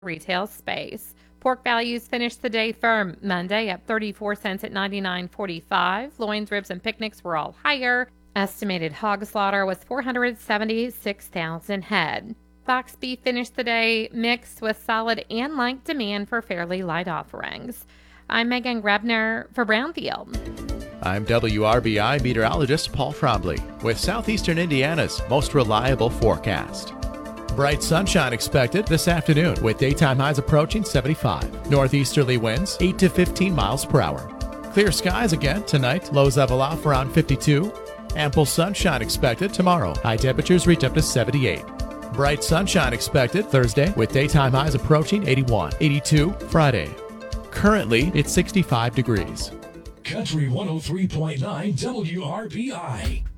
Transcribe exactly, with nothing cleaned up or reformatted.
retail space. Pork values finished the day firm Monday up thirty-four cents at ninety-nine forty-five. Loins, ribs, and picnics were all higher. Estimated hog slaughter was four hundred seventy-six thousand head. Box beef finished the day mixed with solid and light demand for fairly light offerings. I'm Megan Grebner for Brownfield. I'm W R B I meteorologist Paul Trombley with Southeastern Indiana's most reliable forecast. Bright sunshine expected this afternoon with daytime highs approaching seventy-five. Northeasterly winds eight to fifteen miles per hour. Clear skies again tonight. Lows level off around fifty-two. Ample sunshine expected tomorrow. High temperatures reach up to seventy-eight. Bright sunshine expected Thursday with daytime highs approaching eighty-one. eighty-two Friday. Currently, it's sixty-five degrees. Country one oh three point nine W R B I.